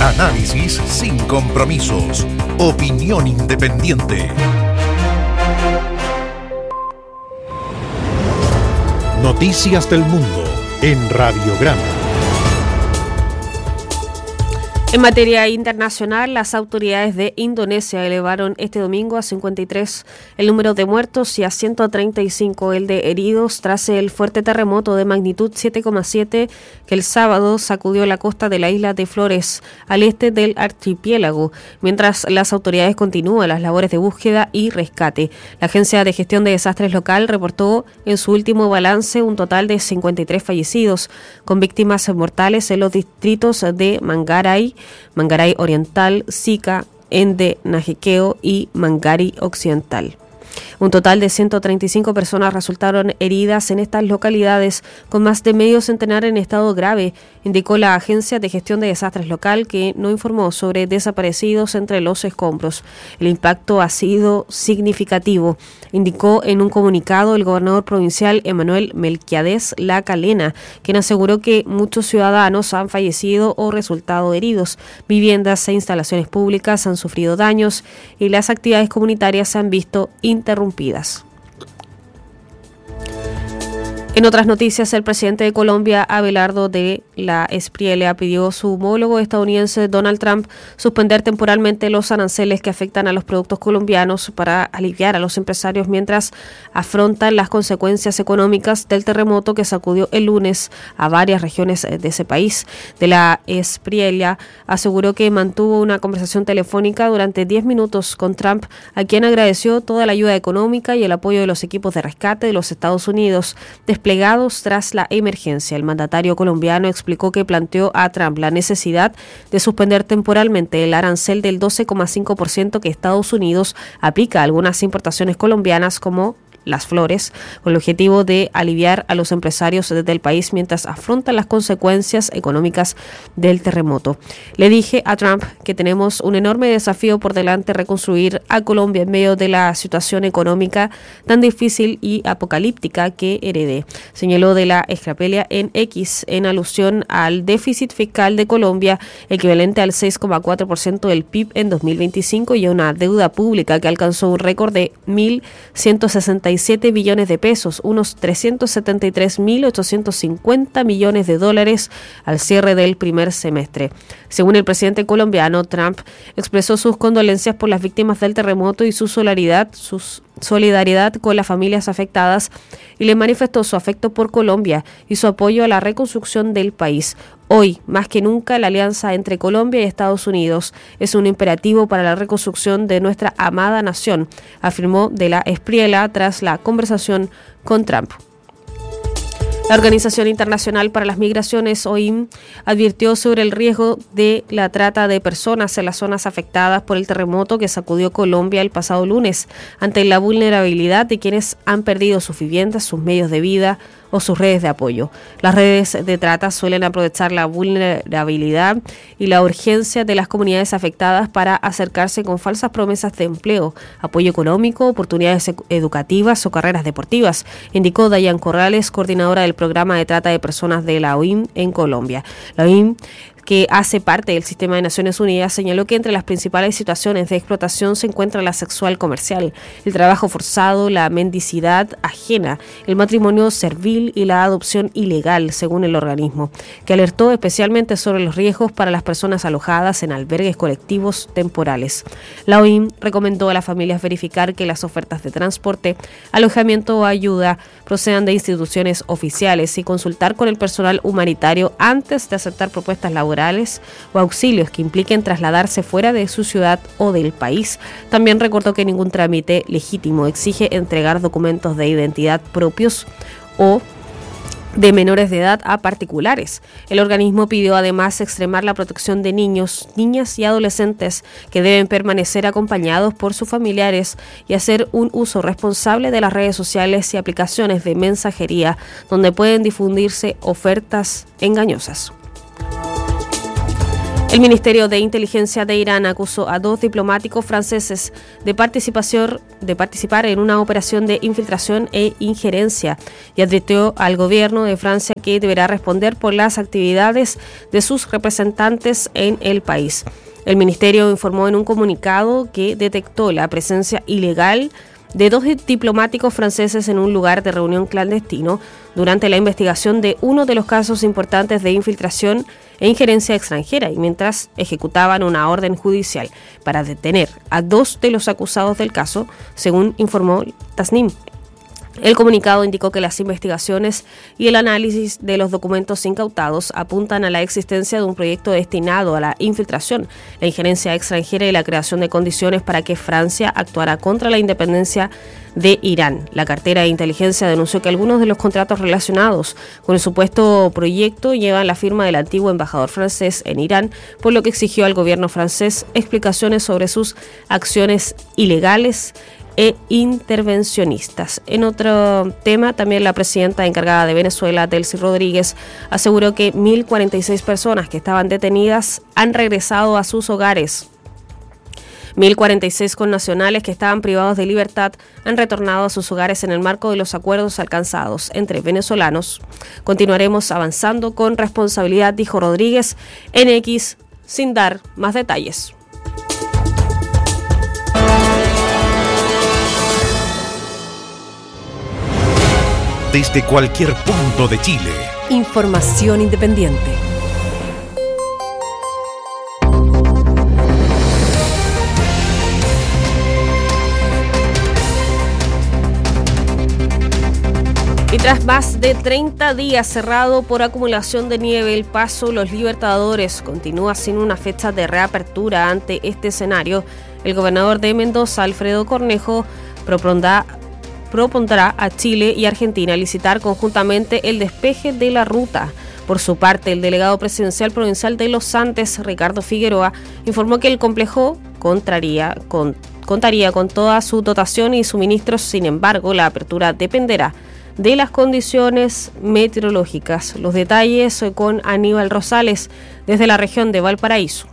Análisis sin compromisos. Opinión independiente. Noticias del Mundo en Radiograma. En materia internacional, las autoridades de Indonesia elevaron este domingo a 53 el número de muertos y a 135 el de heridos tras el fuerte terremoto de magnitud 7,7 que el sábado sacudió la costa de la isla de Flores, al este del archipiélago, mientras las autoridades continúan las labores de búsqueda y rescate. La Agencia de Gestión de Desastres local reportó en su último balance un total de 53 fallecidos, con víctimas mortales en los distritos de Manggarai Oriental, Sika, Ende, Najequeo y Manggarai Occidental. Un total de 135 personas resultaron heridas en estas localidades, con más de medio centenar en estado grave, indicó la Agencia de Gestión de Desastres local, que no informó sobre desaparecidos entre los escombros. El impacto ha sido significativo, indicó en un comunicado el gobernador provincial Emanuel Melquiades Lacalena, quien aseguró que muchos ciudadanos han fallecido o resultado heridos, viviendas e instalaciones públicas han sufrido daños y las actividades comunitarias se han visto interrumpidas. En otras noticias, el presidente de Colombia, Abelardo de la Espriella, pidió a su homólogo estadounidense Donald Trump suspender temporalmente los aranceles que afectan a los productos colombianos para aliviar a los empresarios mientras afrontan las consecuencias económicas del terremoto que sacudió el lunes a varias regiones de ese país. De la Espriella aseguró que mantuvo una conversación telefónica durante 10 minutos con Trump, a quien agradeció toda la ayuda económica y el apoyo de los equipos de rescate de los Estados Unidos desplegados tras la emergencia. El mandatario colombiano explicó que planteó a Trump la necesidad de suspender temporalmente el arancel del 12,5% que Estados Unidos aplica a algunas importaciones colombianas como las flores, con el objetivo de aliviar a los empresarios desde el país mientras afrontan las consecuencias económicas del terremoto. Le dije a Trump que tenemos un enorme desafío por delante, reconstruir a Colombia en medio de la situación económica tan difícil y apocalíptica que heredé, señaló de la Espriella en X, en alusión al déficit fiscal de Colombia, equivalente al 6,4% del PIB en 2025 y a una deuda pública que alcanzó un récord de 1.167 billones de pesos, unos 373.850 millones de dólares al cierre del primer semestre. Según el presidente colombiano, Trump expresó sus condolencias por las víctimas del terremoto y su solidaridad con las familias afectadas y le manifestó su afecto por Colombia y su apoyo a la reconstrucción del país. Hoy, más que nunca, la alianza entre Colombia y Estados Unidos es un imperativo para la reconstrucción de nuestra amada nación, afirmó de la Espriella tras la conversación con Trump. La Organización Internacional para las Migraciones, OIM, advirtió sobre el riesgo de la trata de personas en las zonas afectadas por el terremoto que sacudió Colombia el pasado lunes, ante la vulnerabilidad de quienes han perdido sus viviendas, sus medios de vida o sus redes de apoyo. Las redes de trata suelen aprovechar la vulnerabilidad y la urgencia de las comunidades afectadas para acercarse con falsas promesas de empleo, apoyo económico, oportunidades educativas o carreras deportivas, indicó Dayan Corrales, coordinadora del programa de trata de personas de la OIM en Colombia. La OIM, que hace parte del sistema de Naciones Unidas, señaló que entre las principales situaciones de explotación se encuentra la sexual comercial, el trabajo forzado, la mendicidad ajena, el matrimonio servil y la adopción ilegal, según el organismo, que alertó especialmente sobre los riesgos para las personas alojadas en albergues colectivos temporales. La OIM recomendó a las familias verificar que las ofertas de transporte, alojamiento o ayuda procedan de instituciones oficiales y consultar con el personal humanitario antes de aceptar propuestas laborales o auxilios que impliquen trasladarse fuera de su ciudad o del país. También recordó que ningún trámite legítimo exige entregar documentos de identidad propios o de menores de edad a particulares. El organismo pidió además extremar la protección de niños, niñas y adolescentes que deben permanecer acompañados por sus familiares y hacer un uso responsable de las redes sociales y aplicaciones de mensajería donde pueden difundirse ofertas engañosas. El Ministerio de Inteligencia de Irán acusó a 2 diplomáticos franceses de participar en una operación de infiltración e injerencia y advirtió al gobierno de Francia que deberá responder por las actividades de sus representantes en el país. El ministerio informó en un comunicado que detectó la presencia ilegal de 2 diplomáticos franceses en un lugar de reunión clandestino durante la investigación de uno de los casos importantes de infiltración e injerencia extranjera y mientras ejecutaban una orden judicial para detener a 2 de los acusados del caso, según informó Tasnim. El comunicado indicó que las investigaciones y el análisis de los documentos incautados apuntan a la existencia de un proyecto destinado a la infiltración, la injerencia extranjera y la creación de condiciones para que Francia actuara contra la independencia de Irán. La cartera de inteligencia denunció que algunos de los contratos relacionados con el supuesto proyecto llevan la firma del antiguo embajador francés en Irán, por lo que exigió al gobierno francés explicaciones sobre sus acciones ilegales e intervencionistas. En otro tema, también la presidenta encargada de Venezuela, Delcy Rodríguez, aseguró que 1.046 personas que estaban detenidas han regresado a sus hogares. 1.046 connacionales que estaban privados de libertad han retornado a sus hogares en el marco de los acuerdos alcanzados entre venezolanos. Continuaremos avanzando con responsabilidad, dijo Rodríguez en X, sin dar más detalles. Desde cualquier punto de Chile. Información independiente. Y tras más de 30 días cerrado por acumulación de nieve, el Paso Los Libertadores continúa sin una fecha de reapertura. Ante este escenario, el gobernador de Mendoza, Alfredo Cornejo, propondrá a Chile y Argentina licitar conjuntamente el despeje de la ruta. Por su parte, el delegado presidencial provincial de Los Andes, Ricardo Figueroa, informó que el complejo contaría con toda su dotación y suministros. Sin embargo, la apertura dependerá de las condiciones meteorológicas. Los detalles con Aníbal Rosales desde la región de Valparaíso.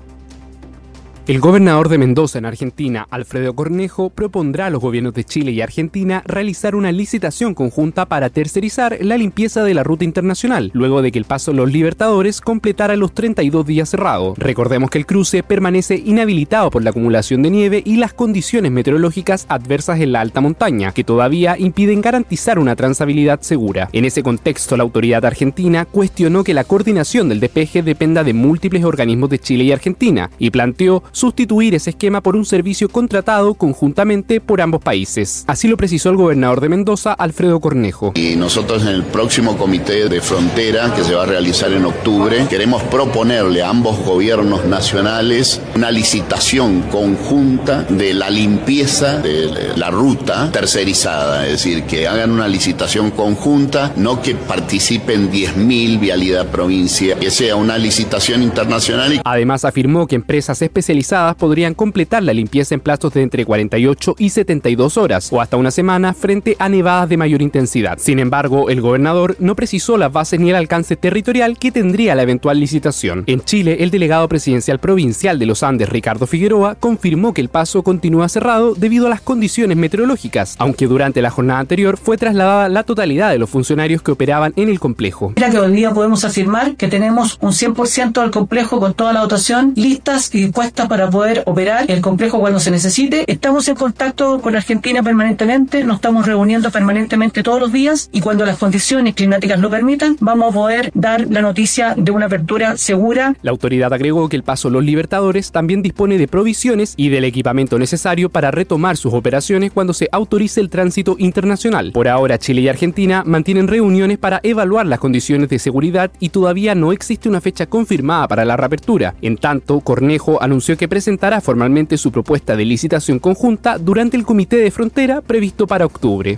El gobernador de Mendoza, en Argentina, Alfredo Cornejo, propondrá a los gobiernos de Chile y Argentina realizar una licitación conjunta para tercerizar la limpieza de la ruta internacional, luego de que el Paso Los Libertadores completara los 32 días cerrado. Recordemos que el cruce permanece inhabilitado por la acumulación de nieve y las condiciones meteorológicas adversas en la alta montaña, que todavía impiden garantizar una trazabilidad segura. En ese contexto, la autoridad argentina cuestionó que la coordinación del despeje dependa de múltiples organismos de Chile y Argentina y planteó sustituir ese esquema por un servicio contratado conjuntamente por ambos países. Así lo precisó el gobernador de Mendoza, Alfredo Cornejo. Y nosotros en el próximo comité de frontera, que se va a realizar en octubre, queremos proponerle a ambos gobiernos nacionales una licitación conjunta de la limpieza de la ruta tercerizada, es decir, que hagan una licitación conjunta, no que participen 10.000 Vialidad Provincia, que sea una licitación internacional. Además, afirmó que empresas especializadas podrían completar la limpieza en plazos de entre 48 y 72 horas o hasta una semana frente a nevadas de mayor intensidad. Sin embargo, el gobernador no precisó las bases ni el alcance territorial que tendría la eventual licitación. En Chile, el delegado presidencial provincial de Los Andes, Ricardo Figueroa, confirmó que el paso continúa cerrado debido a las condiciones meteorológicas, aunque durante la jornada anterior fue trasladada la totalidad de los funcionarios que operaban en el complejo. Que hoy día podemos afirmar que tenemos un 100% del complejo con toda la dotación listas y dispuestas para poder operar el complejo cuando se necesite. Estamos en contacto con Argentina permanentemente, nos estamos reuniendo permanentemente todos los días y cuando las condiciones climáticas lo permitan, vamos a poder dar la noticia de una apertura segura. La autoridad agregó que el Paso Los Libertadores también dispone de provisiones y del equipamiento necesario para retomar sus operaciones cuando se autorice el tránsito internacional. Por ahora, Chile y Argentina mantienen reuniones para evaluar las condiciones de seguridad y todavía no existe una fecha confirmada para la reapertura. En tanto, Cornejo anunció que presentará formalmente su propuesta de licitación conjunta durante el Comité de Frontera previsto para octubre.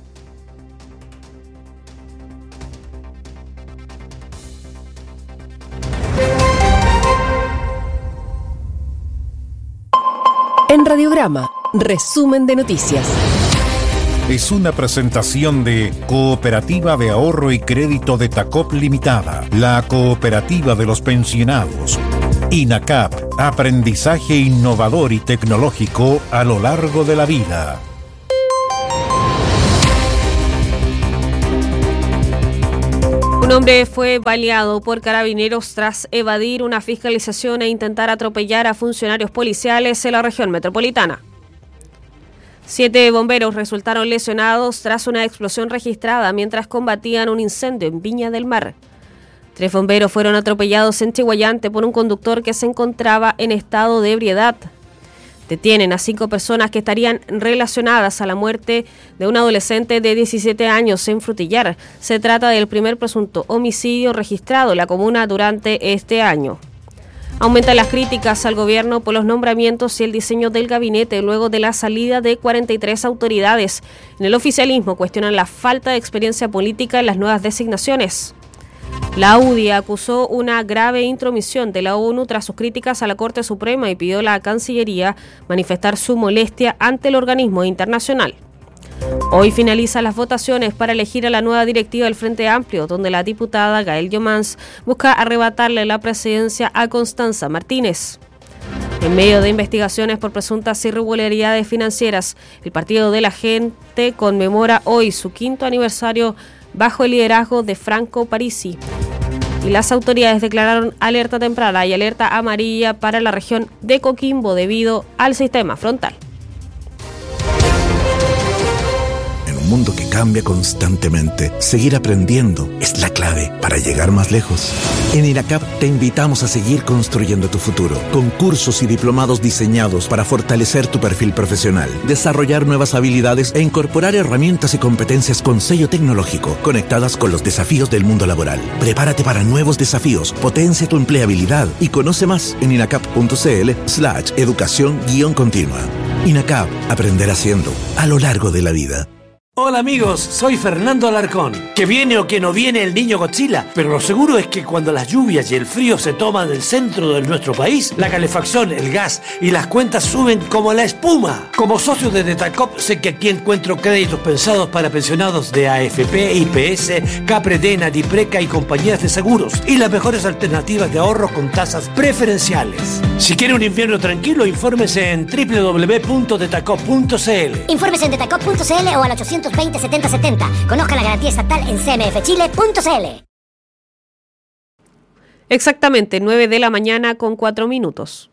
En Radiograma, resumen de noticias. Es una presentación de Cooperativa de Ahorro y Crédito de Tacop Limitada, la cooperativa de los pensionados, INACAP, Aprendizaje innovador y tecnológico a lo largo de la vida. Un hombre fue baleado por carabineros tras evadir una fiscalización e intentar atropellar a funcionarios policiales en la región metropolitana. 7 bomberos resultaron lesionados tras una explosión registrada mientras combatían un incendio en Viña del Mar. 3 bomberos fueron atropellados en Chihuayante por un conductor que se encontraba en estado de ebriedad. Detienen a 5 personas que estarían relacionadas a la muerte de un adolescente de 17 años en Frutillar. Se trata del primer presunto homicidio registrado en la comuna durante este año. Aumentan las críticas al gobierno por los nombramientos y el diseño del gabinete luego de la salida de 43 autoridades. En el oficialismo cuestionan la falta de experiencia política en las nuevas designaciones. La UDI acusó una grave intromisión de la ONU tras sus críticas a la Corte Suprema y pidió a la Cancillería manifestar su molestia ante el organismo internacional. Hoy finalizan las votaciones para elegir a la nueva directiva del Frente Amplio, donde la diputada Gael Llomans busca arrebatarle la presidencia a Constanza Martínez. En medio de investigaciones por presuntas irregularidades financieras, el Partido de la Gente conmemora hoy su 5º aniversario bajo el liderazgo de Franco Parisi. Y las autoridades declararon alerta temprana y alerta amarilla para la región de Coquimbo debido al sistema frontal. En un mundo que cambia constantemente, seguir aprendiendo es la clave para llegar más lejos. En INACAP te invitamos a seguir construyendo tu futuro, con cursos y diplomados diseñados para fortalecer tu perfil profesional, desarrollar nuevas habilidades e incorporar herramientas y competencias con sello tecnológico, conectadas con los desafíos del mundo laboral. Prepárate para nuevos desafíos, potencia tu empleabilidad y conoce más en inacap.cl/educación-continua. INACAP, aprender haciendo, a lo largo de la vida. Hola amigos, soy Fernando Alarcón. Que viene o que no viene el niño Godzilla, pero lo seguro es que cuando las lluvias y el frío se toman el centro de nuestro país, la calefacción, el gas y las cuentas suben como la espuma. Como socio de Detacop sé que aquí encuentro créditos pensados para pensionados de AFP, IPS, Capredena, Dipreca y compañías de seguros y las mejores alternativas de ahorro con tasas preferenciales. Si quiere un invierno tranquilo, infórmese en www.detacop.cl. Infórmese en detacop.cl o al 820-7070. Conozca la garantía estatal en cmfchile.cl. Exactamente, 9 de la mañana con 4 minutos.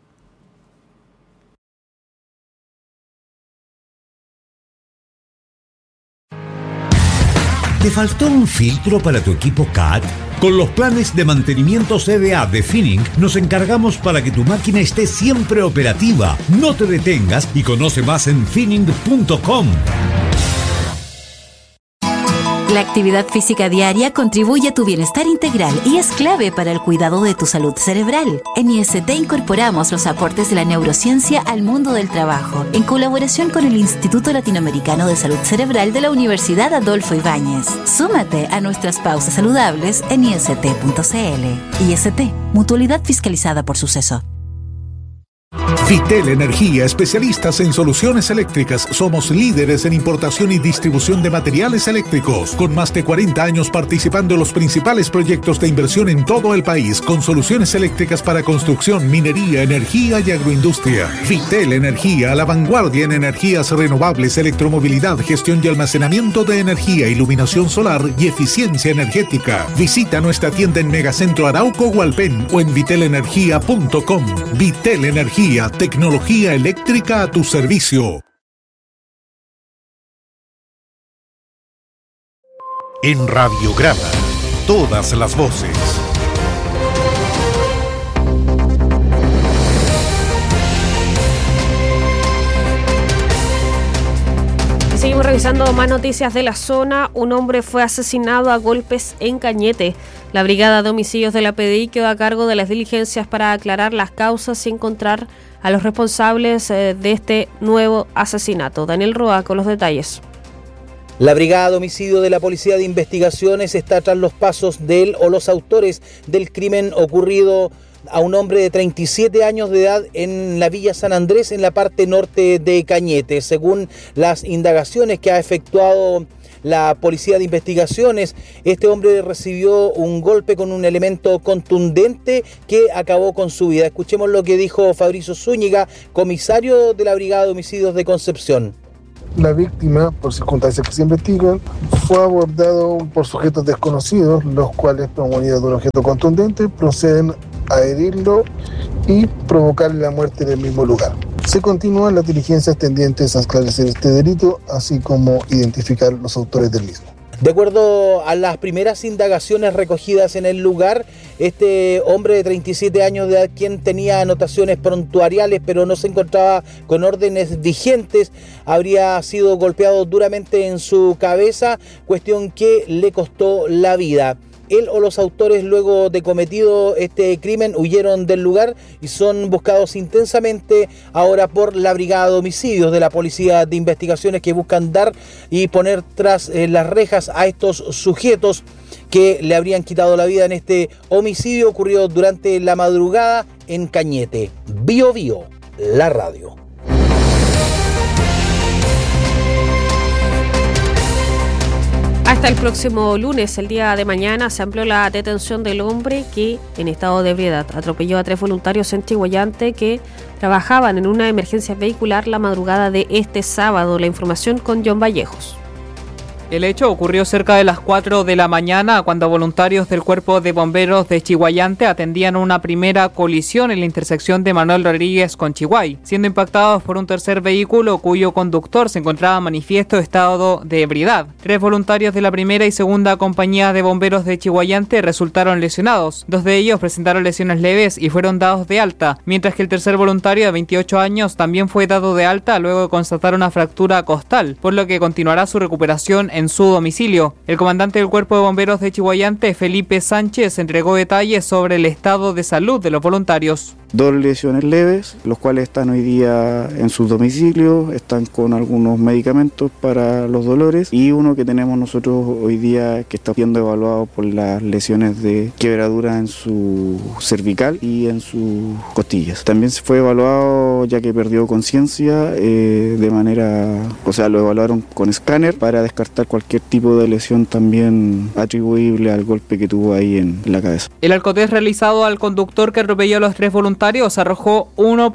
¿Te faltó un filtro para tu equipo CAT? Con los planes de mantenimiento CDA de Finning nos encargamos para que tu máquina esté siempre operativa. No te detengas y conoce más en finning.com. La actividad física diaria contribuye a tu bienestar integral y es clave para el cuidado de tu salud cerebral. En IST incorporamos los aportes de la neurociencia al mundo del trabajo, en colaboración con el Instituto Latinoamericano de Salud Cerebral de la Universidad Adolfo Ibáñez. Súmate a nuestras pausas saludables en ist.cl. IST, mutualidad fiscalizada por Suceso. Vitel Energía, especialistas en soluciones eléctricas. Somos líderes en importación y distribución de materiales eléctricos, con más de 40 años participando en los principales proyectos de inversión en todo el país, con soluciones eléctricas para construcción, minería, energía y agroindustria. Vitel Energía, a la vanguardia en energías renovables, electromovilidad, gestión y almacenamiento de energía, iluminación solar y eficiencia energética. Visita nuestra tienda en Megacentro Arauco Hualpén o en vitelenergia.com. Vitel Energía, tecnología eléctrica a tu servicio. En Radiograma, todas las voces. Seguimos revisando más noticias de la zona. Un hombre fue asesinado a golpes en Cañete. La Brigada de Homicidios de la PDI quedó a cargo de las diligencias para aclarar las causas y encontrar a los responsables de este nuevo asesinato. Daniel Roa con los detalles. La Brigada de Homicidio de la Policía de Investigaciones está tras los pasos de o los autores del crimen ocurrido a un hombre de 37 años de edad en la Villa San Andrés, en la parte norte de Cañete. Según las indagaciones que ha efectuado la Policía de Investigaciones. Este hombre recibió un golpe con un elemento contundente que acabó con su vida. Escuchemos lo que dijo Fabrizio Zúñiga, comisario de la Brigada de Homicidios de Concepción. La víctima, por circunstancias que se investigan, fue abordado por sujetos desconocidos, los cuales, munidos de un objeto contundente, proceden a herirlo y provocarle la muerte en el mismo lugar. Se continúan las diligencias tendientes a esclarecer este delito, así como identificar los autores del mismo. De acuerdo a las primeras indagaciones recogidas en el lugar, este hombre de 37 años de edad, quien tenía anotaciones prontuariales pero no se encontraba con órdenes vigentes, habría sido golpeado duramente en su cabeza, cuestión que le costó la vida. Él o los autores, luego de cometido este crimen, huyeron del lugar y son buscados intensamente ahora por la Brigada de Homicidios de la Policía de Investigaciones, que buscan dar y poner tras las rejas a estos sujetos que le habrían quitado la vida en este homicidio ocurrido durante la madrugada en Cañete. Bio Bio, la radio. Hasta el próximo lunes, el día de mañana, se amplió la detención del hombre que, en estado de ebriedad, atropelló a 3 voluntarios en Chiguayante que trabajaban en una emergencia vehicular la madrugada de este sábado. La información con John Vallejos. El hecho ocurrió cerca de las 4 de la mañana, cuando voluntarios del Cuerpo de Bomberos de Chiguayante atendían una primera colisión en la intersección de Manuel Rodríguez con Chiguay, siendo impactados por un tercer vehículo cuyo conductor se encontraba en manifiesto estado de ebriedad. 3 voluntarios de la primera y segunda compañía de bomberos de Chiguayante resultaron lesionados. 2 de ellos presentaron lesiones leves y fueron dados de alta, mientras que el tercer voluntario de 28 años también fue dado de alta luego de constatar una fractura costal, por lo que continuará su recuperación en su domicilio. El comandante del Cuerpo de Bomberos de Chiguayante, Felipe Sánchez, entregó detalles sobre el estado de salud de los voluntarios. 2 lesiones leves, los cuales están hoy día en sus domicilios, están con algunos medicamentos para los dolores, y uno que tenemos nosotros hoy día que está siendo evaluado por las lesiones de quebradura en su cervical y en sus costillas. También se fue evaluado ya que perdió conciencia de manera, lo evaluaron con escáner para descartar cualquier tipo de lesión también atribuible al golpe que tuvo ahí en la cabeza. El alcotest realizado al conductor que atropelló a los 3 voluntarios arrojó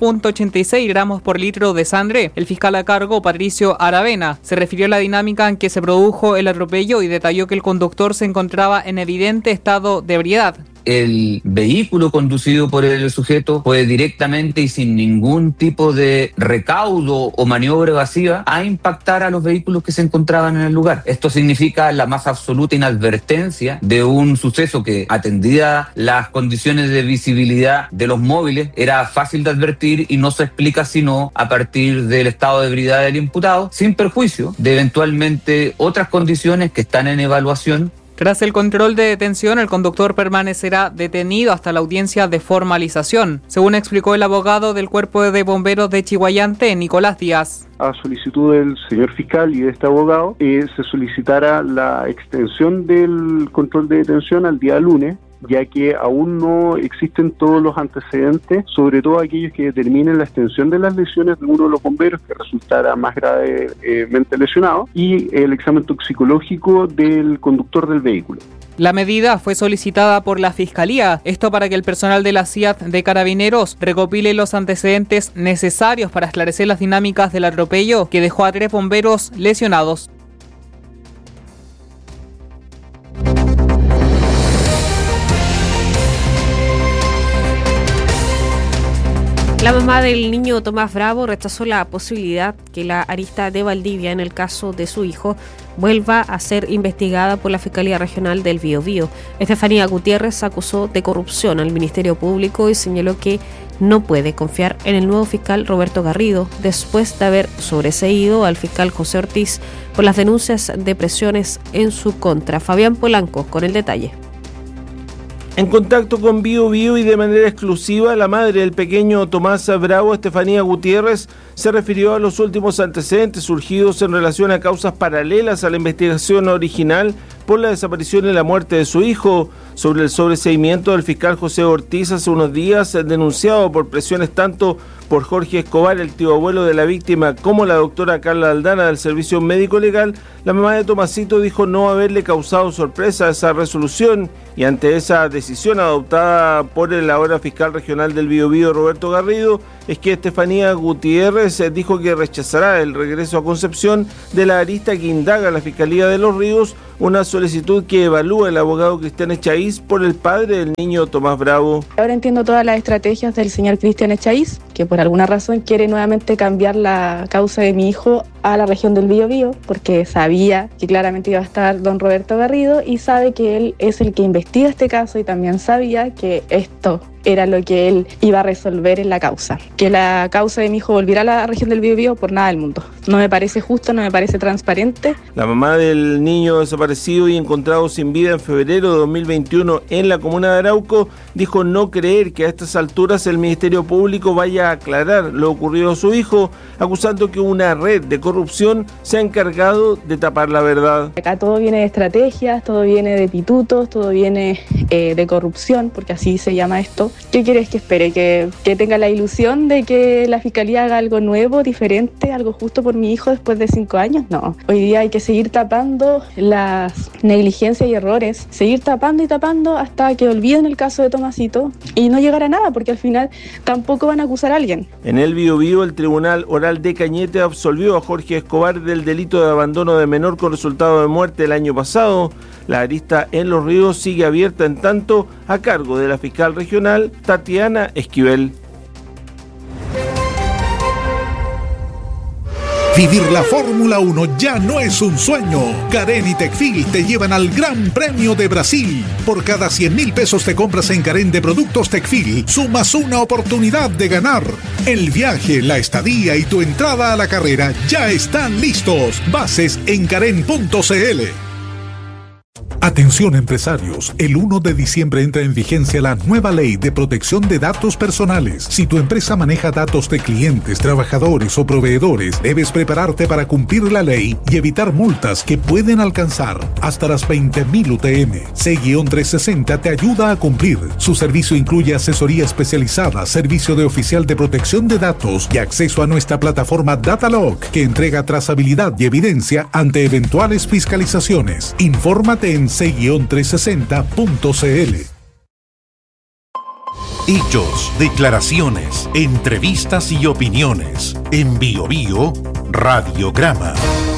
1.86 gramos por litro de sangre. El fiscal a cargo, Patricio Aravena, se refirió a la dinámica en que se produjo el atropello y detalló que el conductor se encontraba en evidente estado de ebriedad. El vehículo conducido por el sujeto fue directamente y sin ningún tipo de recaudo o maniobra evasiva a impactar a los vehículos que se encontraban en el lugar. Esto significa la más absoluta inadvertencia de un suceso que, atendida las condiciones de visibilidad de los móviles, era fácil de advertir y no se explica sino a partir del estado de ebriedad del imputado, sin perjuicio de eventualmente otras condiciones que están en evaluación. Tras el control de detención, el conductor permanecerá detenido hasta la audiencia de formalización, según explicó el abogado del Cuerpo de Bomberos de Chiguayante, Nicolás Díaz. A solicitud del señor fiscal y de este abogado, se solicitara la extensión del control de detención al día lunes, ya que aún no existen todos los antecedentes, sobre todo aquellos que determinen la extensión de las lesiones de uno de los bomberos que resultara más gravemente lesionado, y el examen toxicológico del conductor del vehículo. La medida fue solicitada por la Fiscalía, esto para que el personal de la CIAT de Carabineros recopile los antecedentes necesarios para esclarecer las dinámicas del atropello que dejó a 3 bomberos lesionados. La mamá del niño Tomás Bravo rechazó la posibilidad que la arista de Valdivia, en el caso de su hijo, vuelva a ser investigada por la Fiscalía Regional del Biobío. Estefanía Gutiérrez acusó de corrupción al Ministerio Público y señaló que no puede confiar en el nuevo fiscal Roberto Garrido, después de haber sobreseído al fiscal José Ortiz por las denuncias de presiones en su contra. Fabián Polanco con el detalle. En contacto con Bio Bio y de manera exclusiva, la madre del pequeño Tomás Bravo, Estefanía Gutiérrez, se refirió a los últimos antecedentes surgidos en relación a causas paralelas a la investigación original por la desaparición y la muerte de su hijo, sobre el sobreseimiento del fiscal José Ortiz hace unos días, denunciado por presiones tanto por Jorge Escobar, el tío abuelo de la víctima, como la doctora Carla Aldana del Servicio Médico Legal, la mamá de Tomasito dijo no haberle causado sorpresa esa resolución, y ante esa decisión adoptada por el ahora fiscal regional del Biobío, Roberto Garrido, es que Estefanía Gutiérrez dijo que rechazará el regreso a Concepción de la arista que indaga la Fiscalía de Los Ríos, una solicitud que evalúa el abogado Cristian Echaíz por el padre del niño Tomás Bravo. Ahora entiendo todas las estrategias del señor Cristian Echaíz, que por alguna razón quiere nuevamente cambiar la causa de mi hijo a la región del Biobío, porque sabía que claramente iba a estar don Roberto Garrido y sabe que él es el que investiga este caso, y también sabía que esto era lo que él iba a resolver en la causa. Que la causa de mi hijo volviera a la región del Biobío por nada del mundo. No me parece justo, no me parece transparente. La mamá del niño desaparecido y encontrado sin vida en febrero de 2021 en la comuna de Arauco dijo no creer que a estas alturas el Ministerio Público vaya a aclarar lo ocurrido a su hijo, acusando que una red de corrupción se ha encargado de tapar la verdad. Acá todo viene de estrategias, todo viene de pitutos, todo viene de corrupción, porque así se llama esto. ¿Qué quieres que espere? ¿Que tenga la ilusión de que la Fiscalía haga algo nuevo, diferente, algo justo por mi hijo después de 5 años? No. Hoy día hay que seguir tapando las negligencias y errores, seguir tapando y tapando hasta que olviden el caso de Tomasito y no llegar a nada, porque al final tampoco van a acusar a alguien. En el Biobío, el Tribunal Oral de Cañete absolvió a Jorge Escobar del delito de abandono de menor con resultado de muerte el año pasado. La arista en Los Ríos sigue abierta en tanto a cargo de la fiscal regional Tatiana Esquivel. Vivir la Fórmula 1 ya no es un sueño. Carén y Tecfil te llevan al Gran Premio de Brasil. Por cada 100.000 pesos te compras en Carén de productos Tecfil, sumas una oportunidad de ganar. El viaje, la estadía y tu entrada a la carrera ya están listos. Bases en carén.cl. Atención empresarios, el 1 de diciembre entra en vigencia la nueva ley de protección de datos personales. Si tu empresa maneja datos de clientes, trabajadores o proveedores, debes prepararte para cumplir la ley y evitar multas que pueden alcanzar hasta las 20.000 UTM. C-360 te ayuda a cumplir. Su servicio incluye asesoría especializada, servicio de oficial de protección de datos y acceso a nuestra plataforma Datalog, que entrega trazabilidad y evidencia ante eventuales fiscalizaciones. Infórmate en c-360.cl. Hechos, declaraciones, entrevistas y opiniones. En Biobío, Radiograma.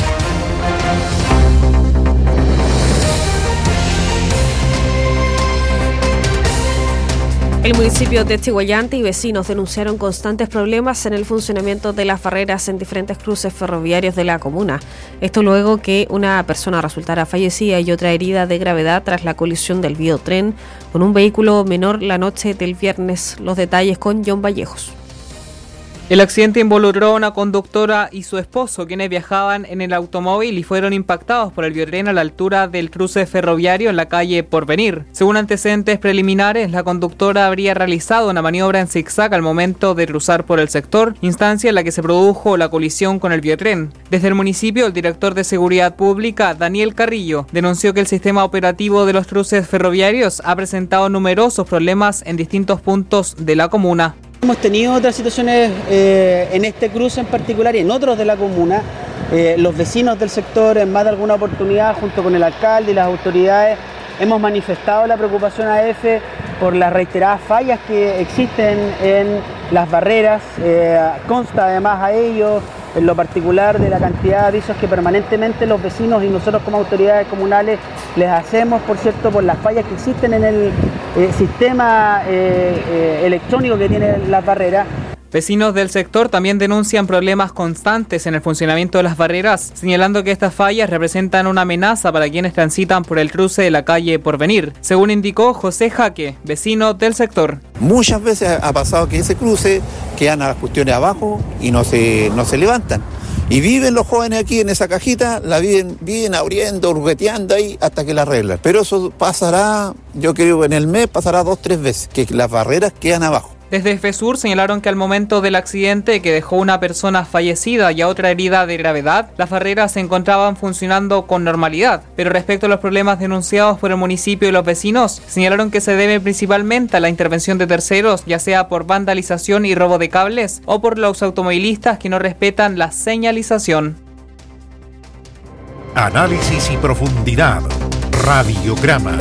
El municipio de Chiguayante y vecinos denunciaron constantes problemas en el funcionamiento de las barreras en diferentes cruces ferroviarios de la comuna. Esto luego que una persona resultara fallecida y otra herida de gravedad tras la colisión del biotren con un vehículo menor la noche del viernes. Los detalles con John Vallejos. El accidente involucró a una conductora y su esposo, quienes viajaban en el automóvil y fueron impactados por el biotren a la altura del cruce ferroviario en la calle Porvenir. Según antecedentes preliminares, la conductora habría realizado una maniobra en zigzag al momento de cruzar por el sector, instancia en la que se produjo la colisión con el biotren. Desde el municipio, el director de Seguridad Pública, Daniel Carrillo, denunció que el sistema operativo de los cruces ferroviarios ha presentado numerosos problemas en distintos puntos de la comuna. Hemos tenido otras situaciones en este cruce en particular y en otros de la comuna. Los vecinos del sector, en más de alguna oportunidad, junto con el alcalde y las autoridades, hemos manifestado la preocupación AF por las reiteradas fallas que existen en las barreras. Consta además a ello, en lo particular, de la cantidad de avisos que permanentemente los vecinos y nosotros como autoridades comunales les hacemos, por cierto, por las fallas que existen en el sistema electrónico que tienen las barreras. Vecinos del sector también denuncian problemas constantes en el funcionamiento de las barreras, señalando que estas fallas representan una amenaza para quienes transitan por el cruce de la calle Porvenir, según indicó José Jaque, vecino del sector. Muchas veces ha pasado que ese cruce quedan a las cuestiones abajo y no se levantan. Y viven los jóvenes aquí en esa cajita, la viven abriendo, hurgueteando ahí hasta que la arreglan. Pero eso pasará, yo creo en el mes pasará 2 o 3 veces, que las barreras quedan abajo. Desde FESUR señalaron que al momento del accidente que dejó una persona fallecida y a otra herida de gravedad, las barreras se encontraban funcionando con normalidad. Pero respecto a los problemas denunciados por el municipio y los vecinos, señalaron que se debe principalmente a la intervención de terceros, ya sea por vandalización y robo de cables o por los automovilistas que no respetan la señalización. Análisis y profundidad. Radiograma.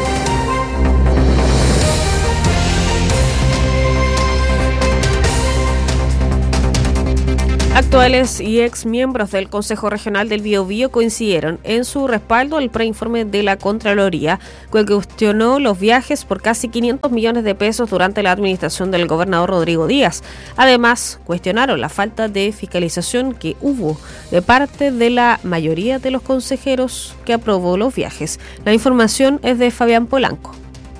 Actuales y ex miembros del Consejo Regional del Biobío coincidieron en su respaldo al preinforme de la Contraloría, que cuestionó los viajes por casi 500 millones de pesos durante la administración del gobernador Rodrigo Díaz. Además, cuestionaron la falta de fiscalización que hubo de parte de la mayoría de los consejeros que aprobó los viajes. La información es de Fabián Polanco.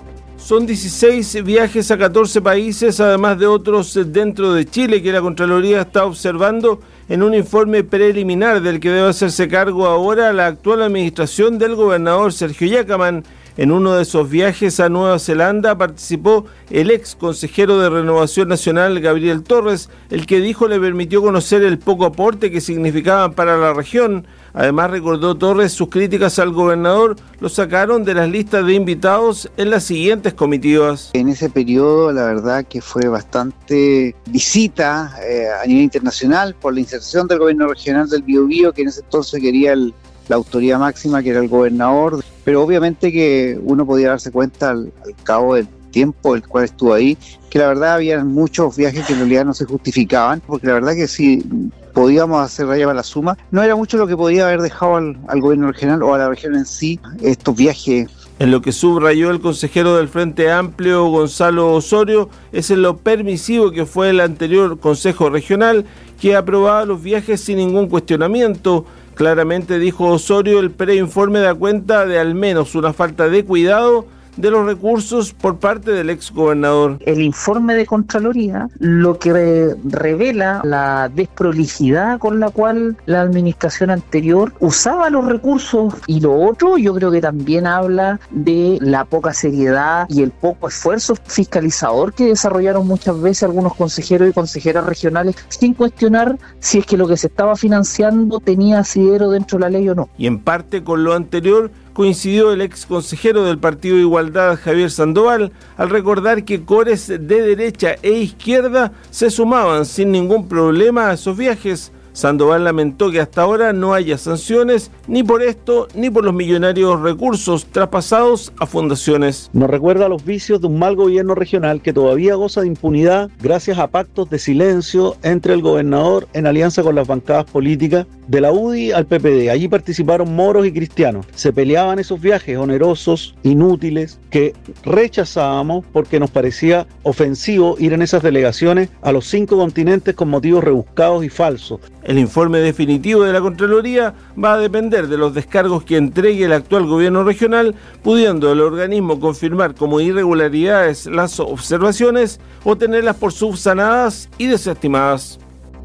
Son 16 viajes a 14 países, además de otros dentro de Chile que la Contraloría está observando en un informe preliminar del que debe hacerse cargo ahora la actual administración del gobernador Sergio Yacamán. En uno de esos viajes a Nueva Zelanda participó el ex consejero de Renovación Nacional Gabriel Torres, el que dijo le permitió conocer el poco aporte que significaban para la región. Además, recordó Torres, sus críticas al gobernador lo sacaron de las listas de invitados en las siguientes comitivas. En ese periodo, la verdad que fue bastante visita a nivel internacional por la inserción del gobierno regional del Biobío, que en ese entonces quería la autoridad máxima, que era el gobernador. Pero obviamente que uno podía darse cuenta al cabo del tiempo el cual estuvo ahí, que la verdad había muchos viajes que en realidad no se justificaban, porque la verdad que si podíamos hacer raya para la suma, no era mucho lo que podía haber dejado al gobierno regional o a la región en sí estos viajes. En lo que subrayó el consejero del Frente Amplio, Gonzalo Osorio, es en lo permisivo que fue el anterior Consejo Regional, que aprobaba los viajes sin ningún cuestionamiento. Claramente, dijo Osorio, el preinforme da cuenta de al menos una falta de cuidado de los recursos por parte del exgobernador. El informe de Contraloría lo que revela la desprolijidad con la cual la administración anterior usaba los recursos, y lo otro yo creo que también habla de la poca seriedad y el poco esfuerzo fiscalizador que desarrollaron muchas veces algunos consejeros y consejeras regionales sin cuestionar si es que lo que se estaba financiando tenía asidero dentro de la ley o no. Y en parte con lo anterior coincidió el ex consejero del Partido de Igualdad, Javier Sandoval, al recordar que cores de derecha e izquierda se sumaban sin ningún problema a esos viajes. Sandoval lamentó que hasta ahora no haya sanciones ni por esto ni por los millonarios recursos traspasados a fundaciones. Nos recuerda los vicios de un mal gobierno regional que todavía goza de impunidad gracias a pactos de silencio entre el gobernador en alianza con las bancadas políticas de la UDI al PPD. Allí participaron moros y cristianos. Se peleaban esos viajes onerosos, inútiles, que rechazábamos porque nos parecía ofensivo ir en esas delegaciones a los 5 continentes con motivos rebuscados y falsos. El informe definitivo de la Contraloría va a depender de los descargos que entregue el actual gobierno regional, pudiendo el organismo confirmar como irregularidades las observaciones o tenerlas por subsanadas y desestimadas.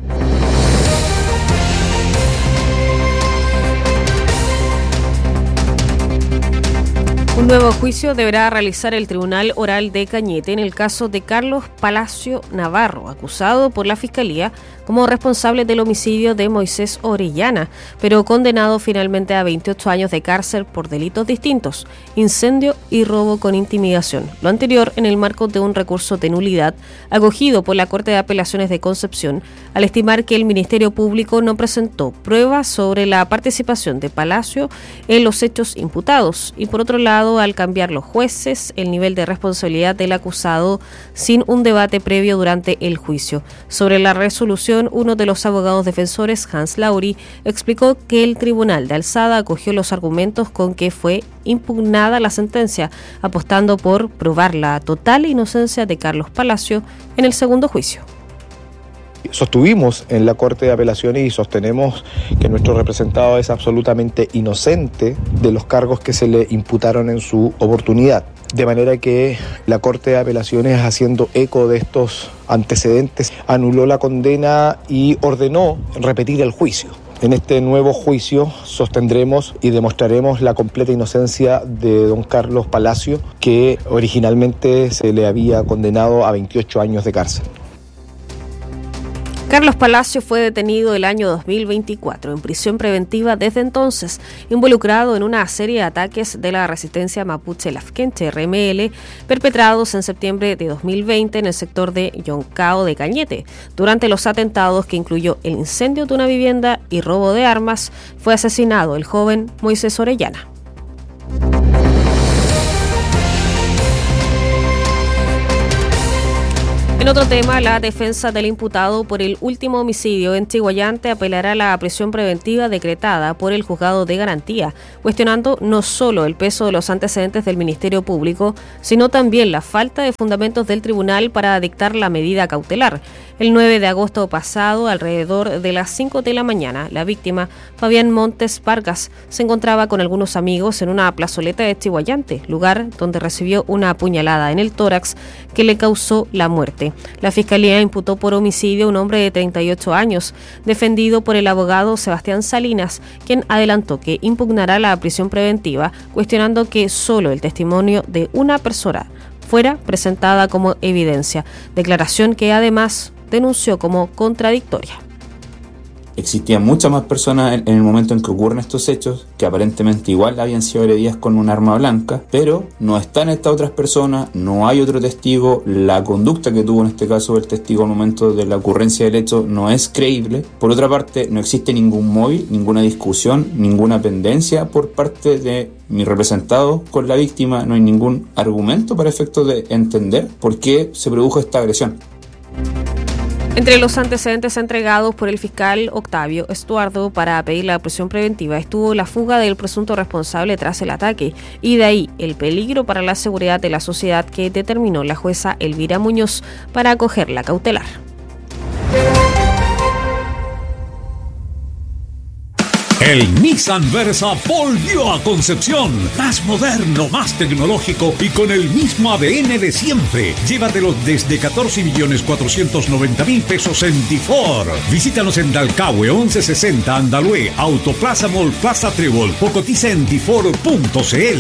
Un nuevo juicio deberá realizar el Tribunal Oral de Cañete en el caso de Carlos Palacio Navarro, acusado por la Fiscalía como responsable del homicidio de Moisés Orellana, pero condenado finalmente a 28 años de cárcel por delitos distintos, incendio y robo con intimidación. Lo anterior en el marco de un recurso de nulidad acogido por la Corte de Apelaciones de Concepción, al estimar que el Ministerio Público no presentó pruebas sobre la participación de Palacio en los hechos imputados y, por otro lado, al cambiar los jueces el nivel de responsabilidad del acusado sin un debate previo durante el juicio. Sobre la resolución, uno de los abogados defensores, Hans Lauri, explicó que el Tribunal de Alzada acogió los argumentos con que fue impugnada la sentencia, apostando por probar la total inocencia de Carlos Palacio en el segundo juicio. Sostuvimos en la Corte de Apelaciones y sostenemos que nuestro representado es absolutamente inocente de los cargos que se le imputaron en su oportunidad. De manera que la Corte de Apelaciones, haciendo eco de estos antecedentes, anuló la condena y ordenó repetir el juicio. En este nuevo juicio sostendremos y demostraremos la completa inocencia de don Carlos Palacio, que originalmente se le había condenado a 28 años de cárcel. Carlos Palacio fue detenido el año 2024 en prisión preventiva desde entonces, involucrado en una serie de ataques de la resistencia mapuche lafkenche RML perpetrados en septiembre de 2020 en el sector de Yoncao de Cañete. Durante los atentados, que incluyó el incendio de una vivienda y robo de armas, fue asesinado el joven Moisés Orellana. En otro tema, la defensa del imputado por el último homicidio en Chiguayante apelará a la prisión preventiva decretada por el Juzgado de Garantía, cuestionando no solo el peso de los antecedentes del Ministerio Público, sino también la falta de fundamentos del tribunal para dictar la medida cautelar. El 9 de agosto pasado, alrededor de las 5 de la mañana, la víctima, Fabián Montes Vargas, se encontraba con algunos amigos en una plazoleta de Chiguayante, lugar donde recibió una apuñalada en el tórax que le causó la muerte. La Fiscalía imputó por homicidio a un hombre de 38 años, defendido por el abogado Sebastián Salinas, quien adelantó que impugnará la prisión preventiva, cuestionando que solo el testimonio de una persona fuera presentada como evidencia, declaración que además denunció como contradictoria. Existían muchas más personas en el momento en que ocurren estos hechos, que aparentemente igual habían sido agredidas con un arma blanca, pero no están estas otras personas, no hay otro testigo, la conducta que tuvo en este caso el testigo al momento de la ocurrencia del hecho no es creíble. Por otra parte, no existe ningún móvil, ninguna discusión, ninguna pendencia por parte de mi representado con la víctima, no hay ningún argumento para efectos de entender por qué se produjo esta agresión. Entre los antecedentes entregados por el fiscal Octavio Estuardo para pedir la prisión preventiva estuvo la fuga del presunto responsable tras el ataque, y de ahí el peligro para la seguridad de la sociedad que determinó la jueza Elvira Muñoz para acoger la cautelar. El Nissan Versa volvió a Concepción. Más moderno, más tecnológico y con el mismo ADN de siempre. Llévatelo desde 14.490.000 pesos en Difor. Visítanos en Dalcahue 1160 Andalue, Autoplaza Mall Plaza Trébol o cotiza en difor.cl.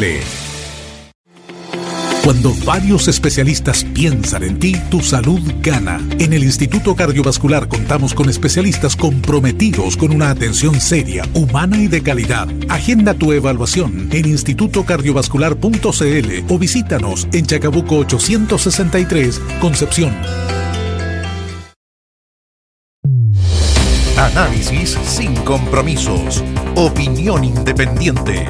Cuando varios especialistas piensan en ti, tu salud gana. En el Instituto Cardiovascular contamos con especialistas comprometidos con una atención seria, humana y de calidad. Agenda tu evaluación en institutocardiovascular.cl o visítanos en Chacabuco 863, Concepción. Análisis sin compromisos. Opinión independiente.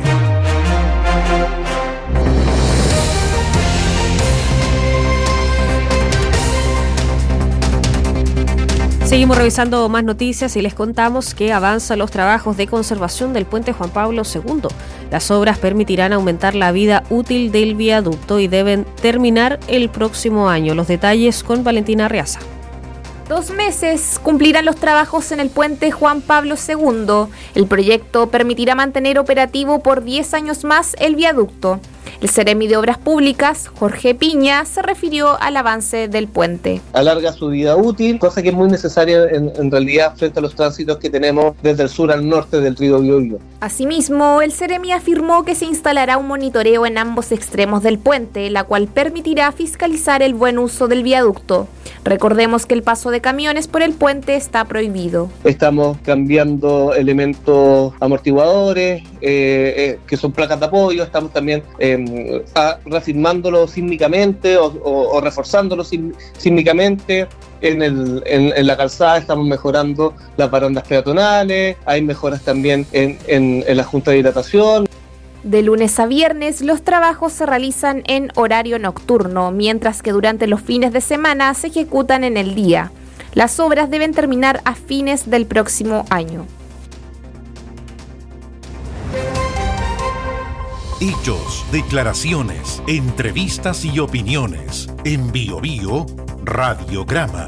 Seguimos revisando más noticias y les contamos que avanzan los trabajos de conservación del puente Juan Pablo II. Las obras permitirán aumentar la vida útil del viaducto y deben terminar el próximo año. Los detalles con Valentina Arriaza. 2 meses cumplirán los trabajos en el puente Juan Pablo II. El proyecto permitirá mantener operativo por 10 años más el viaducto. El Seremi de Obras Públicas, Jorge Piña, se refirió al avance del puente. Alarga su vida útil, cosa que es muy necesaria en realidad frente a los tránsitos que tenemos desde el sur al norte del río Biobío. Asimismo, el Seremi afirmó que se instalará un monitoreo en ambos extremos del puente, la cual permitirá fiscalizar el buen uso del viaducto. Recordemos que el paso de camiones por el puente está prohibido. Estamos cambiando elementos amortiguadores, que son placas de apoyo, estamos también reafirmándolo sísmicamente o reforzándolo sísmicamente. En la calzada estamos mejorando las barandas peatonales, hay mejoras también en la junta de hidratación. De lunes a viernes, los trabajos se realizan en horario nocturno, mientras que durante los fines de semana se ejecutan en el día. Las obras deben terminar a fines del próximo año. Hechos, declaraciones, entrevistas y opiniones. En Biobío, Radiograma.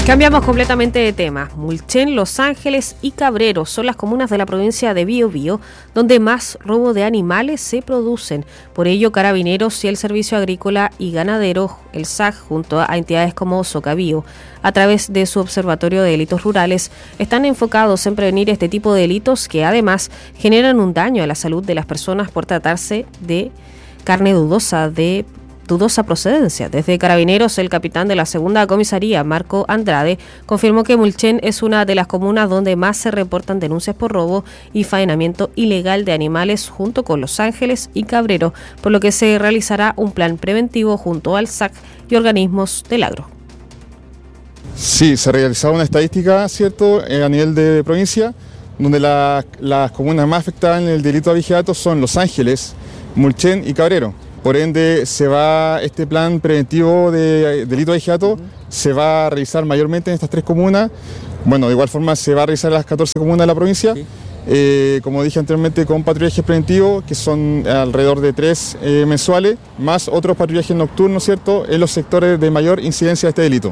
Cambiamos completamente de tema. Mulchen, Los Ángeles y Cabrero son las comunas de la provincia de Biobío donde más robo de animales se producen. Por ello, Carabineros y el Servicio Agrícola y Ganadero, el SAG, junto a entidades como Socabío, a través de su Observatorio de Delitos Rurales, están enfocados en prevenir este tipo de delitos que además generan un daño a la salud de las personas por tratarse de carne dudosa procedencia. Desde Carabineros, el capitán de la segunda comisaría, Marco Andrade, confirmó que Mulchen es una de las comunas donde más se reportan denuncias por robo y faenamiento ilegal de animales junto con Los Ángeles y Cabrero, por lo que se realizará un plan preventivo junto al SAC y organismos del agro. Sí, se ha realizado una estadística, ¿cierto?, a nivel de provincia, donde las comunas más afectadas en el delito de abigeato son Los Ángeles, Mulchen y Cabrero. Por ende, este plan preventivo de delito de abigeato se va a realizar mayormente en estas 3 comunas. Bueno, de igual forma se va a realizar en las 14 comunas de la provincia. Sí. Como dije anteriormente, con patrullajes preventivos, que son alrededor de 3 mensuales, más otros patrullajes nocturnos, ¿cierto?, en los sectores de mayor incidencia de este delito.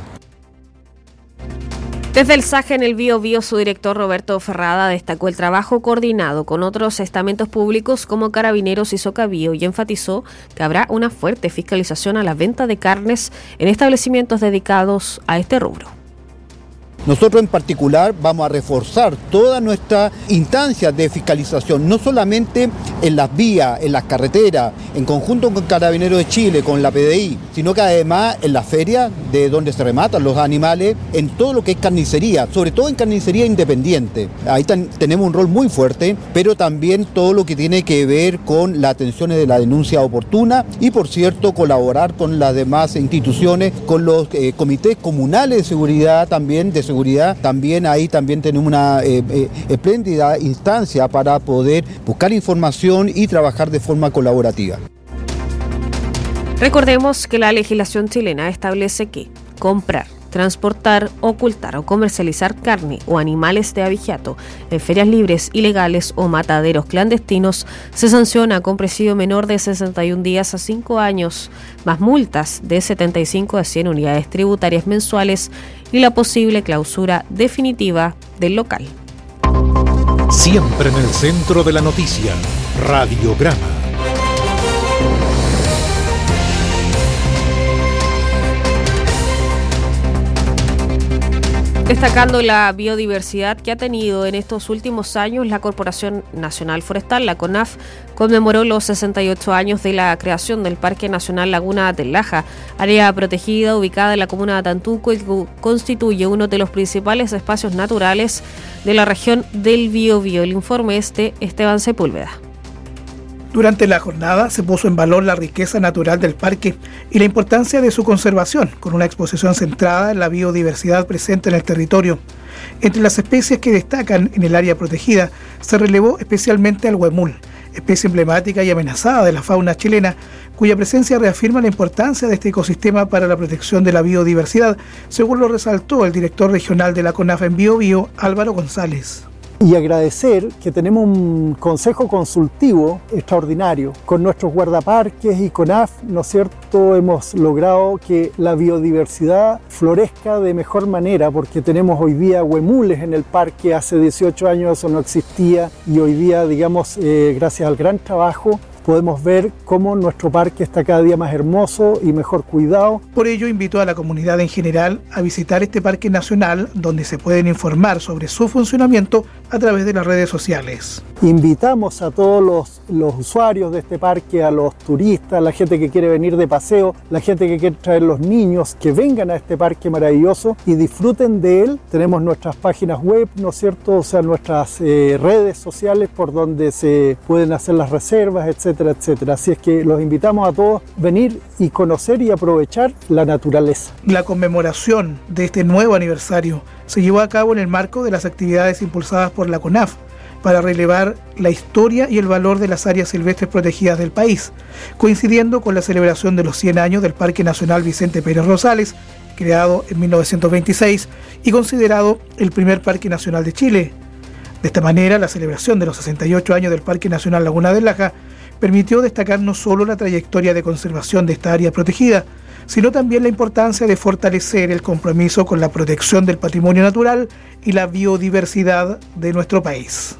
Desde el SAG en el Biobío, su director Roberto Ferrada destacó el trabajo coordinado con otros estamentos públicos como Carabineros y Socabío y enfatizó que habrá una fuerte fiscalización a la venta de carnes en establecimientos dedicados a este rubro. Nosotros en particular vamos a reforzar toda nuestra instancia de fiscalización, no solamente en las vías, en las carreteras, en conjunto con Carabineros de Chile, con la PDI, sino que además en la feria de donde se rematan los animales, en todo lo que es carnicería, sobre todo en carnicería independiente. Ahí tenemos un rol muy fuerte, pero también todo lo que tiene que ver con las atenciones de la denuncia oportuna y, por cierto, colaborar con las demás instituciones, con los comités comunales de seguridad también, también ahí también tenemos una espléndida instancia para poder buscar información y trabajar de forma colaborativa. Recordemos que la legislación chilena establece que comprar, transportar, ocultar o comercializar carne o animales de abigeato en ferias libres, ilegales o mataderos clandestinos se sanciona con presidio menor de 61 días a 5 años, más multas de 75 a 100 unidades tributarias mensuales y la posible clausura definitiva del local. Siempre en el centro de la noticia, Radiograma. Destacando la biodiversidad que ha tenido en estos últimos años, la Corporación Nacional Forestal, la CONAF, conmemoró los 68 años de la creación del Parque Nacional Laguna del Laja, área protegida ubicada en la comuna de Tantuco y que constituye uno de los principales espacios naturales de la región del Biobío. El informe es de Esteban Sepúlveda. Durante la jornada se puso en valor la riqueza natural del parque y la importancia de su conservación, con una exposición centrada en la biodiversidad presente en el territorio. Entre las especies que destacan en el área protegida, se relevó especialmente al huemul, especie emblemática y amenazada de la fauna chilena, cuya presencia reafirma la importancia de este ecosistema para la protección de la biodiversidad, según lo resaltó el director regional de la CONAF en Biobío, Álvaro González. Y agradecer que tenemos un consejo consultivo extraordinario con nuestros guardaparques y CONAF, ¿no es cierto? Hemos logrado que la biodiversidad florezca de mejor manera porque tenemos hoy día huemules en el parque, hace 18 años eso no existía y hoy día, digamos, gracias al gran trabajo, podemos ver cómo nuestro parque está cada día más hermoso y mejor cuidado. Por ello, invito a la comunidad en general a visitar este parque nacional, donde se pueden informar sobre su funcionamiento a través de las redes sociales. Invitamos a todos los usuarios de este parque, a los turistas, la gente que quiere venir de paseo, la gente que quiere traer los niños, que vengan a este parque maravilloso y disfruten de él. Tenemos nuestras páginas web, ¿no es cierto? O sea, nuestras redes sociales por donde se pueden hacer las reservas, etcétera, etcétera. Así es que los invitamos a todos a venir y conocer y aprovechar la naturaleza. La conmemoración de este nuevo aniversario se llevó a cabo en el marco de las actividades impulsadas por la CONAF para relevar la historia y el valor de las áreas silvestres protegidas del país, coincidiendo con la celebración de los 100 años del Parque Nacional Vicente Pérez Rosales, creado en 1926 y considerado el primer parque nacional de Chile. De esta manera, la celebración de los 68 años del Parque Nacional Laguna del Laja permitió destacar no solo la trayectoria de conservación de esta área protegida, sino también la importancia de fortalecer el compromiso con la protección del patrimonio natural y la biodiversidad de nuestro país.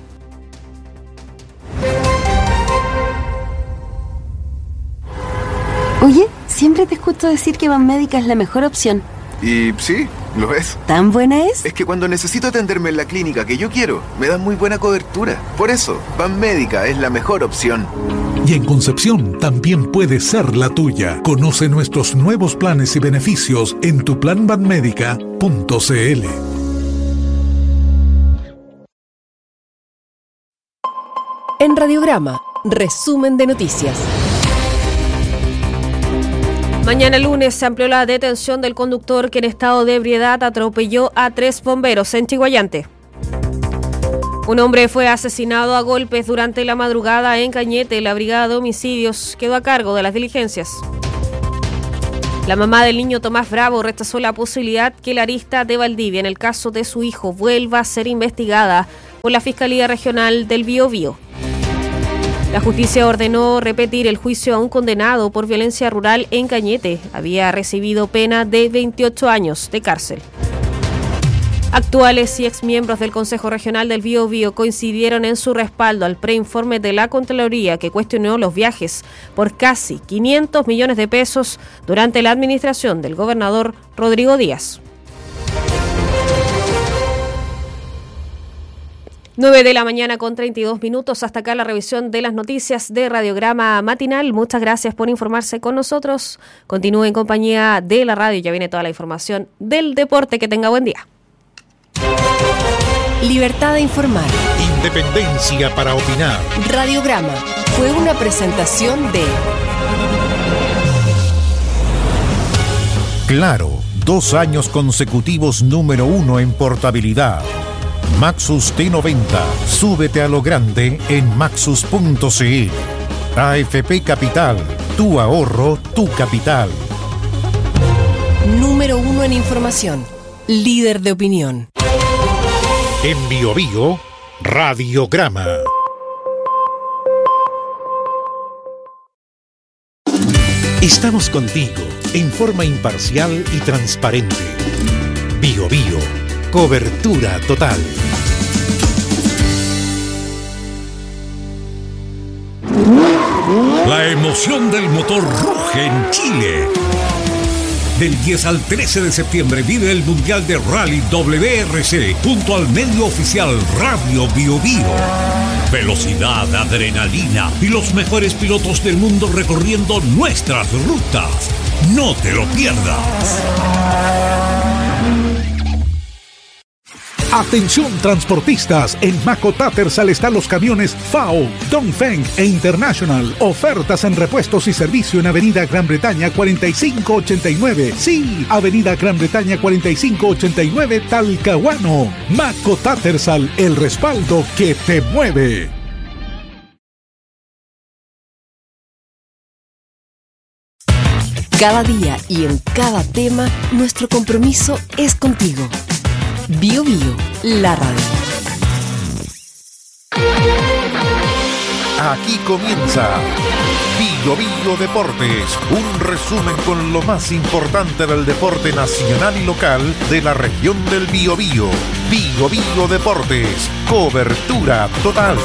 Oye, siempre te escucho decir que Banmédica es la mejor opción. Y sí, lo es. ¿Tan buena es? Es que cuando necesito atenderme en la clínica que yo quiero, me dan muy buena cobertura. Por eso, Banmédica es la mejor opción. Y en Concepción también puede ser la tuya. Conoce nuestros nuevos planes y beneficios en tuplanbanmedica.cl. En Radiograma, resumen de noticias. Mañana lunes se amplió la detención del conductor que en estado de ebriedad atropelló a 3 bomberos en Chiguayante. Un hombre fue asesinado a golpes durante la madrugada en Cañete. La brigada de homicidios quedó a cargo de las diligencias. La mamá del niño Tomás Bravo rechazó la posibilidad que la arista de Valdivia en el caso de su hijo vuelva a ser investigada por la Fiscalía Regional del Biobío. La justicia ordenó repetir el juicio a un condenado por violencia rural en Cañete. Había recibido pena de 28 años de cárcel. Actuales y exmiembros del Consejo Regional del Biobío coincidieron en su respaldo al preinforme de la Contraloría que cuestionó los viajes por casi 500 millones de pesos durante la administración del gobernador Rodrigo Díaz. 9 de la mañana con 32 minutos. Hasta acá la revisión de las noticias de Radiograma Matinal. Muchas gracias por informarse con nosotros. Continúe en compañía de la radio. Ya viene toda la información del deporte. Que tenga buen día. Libertad de informar. Independencia para opinar. Radiograma fue una presentación de Claro, 2 años consecutivos número 1 en portabilidad. Maxus T90. Súbete a lo grande en maxus.cl. AFP Capital. Tu ahorro, tu capital. Número 1 en información. Líder de opinión. En Biobío, Radiograma. Estamos contigo en forma imparcial y transparente. Biobío, cobertura total. La emoción del motor ruge en Chile. Del 10 al 13 de septiembre vive el Mundial de Rally WRC junto al medio oficial Radio Biobío. Velocidad, adrenalina y los mejores pilotos del mundo recorriendo nuestras rutas. No te lo pierdas. Atención transportistas, en Maco Tattersall están los camiones FAO, Dongfeng e International. Ofertas en repuestos y servicio en Avenida Gran Bretaña 4589. Sí, Avenida Gran Bretaña 4589 Talcahuano. Maco Tattersall, el respaldo que te mueve. Cada día y en cada tema, nuestro compromiso es contigo. Biobío, la radio. Aquí comienza Biobío Deportes, un resumen con lo más importante del deporte nacional y local de la región del Biobío. Biobío Deportes, cobertura total.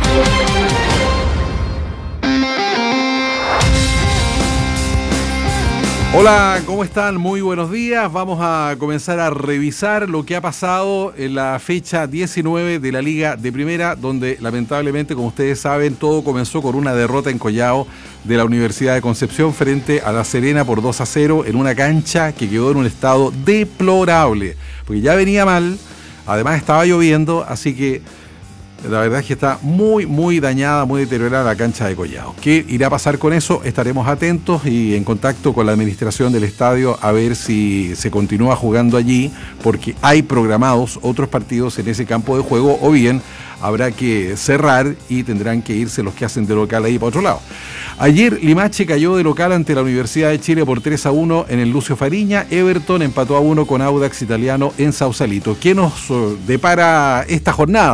Hola, ¿cómo están? Muy buenos días. Vamos a comenzar a revisar lo que ha pasado en la fecha 19 de la Liga de Primera, donde lamentablemente, como ustedes saben, todo comenzó con una derrota en Collao de la Universidad de Concepción frente a La Serena por 2-0 en una cancha que quedó en un estado deplorable, porque ya venía mal, además estaba lloviendo, así que la verdad es que está muy dañada, muy deteriorada la cancha de Collao. ¿Qué irá a pasar con eso? Estaremos atentos y en contacto con la administración del estadio a ver si se continúa jugando allí, porque hay programados otros partidos en ese campo de juego, o bien habrá que cerrar y tendrán que irse los que hacen de local ahí para otro lado. Ayer Limache cayó de local ante la Universidad de Chile por 3-1 en el Lucio Fariña. Everton empató a 1 con Audax Italiano en Sausalito. ¿Qué nos depara esta jornada?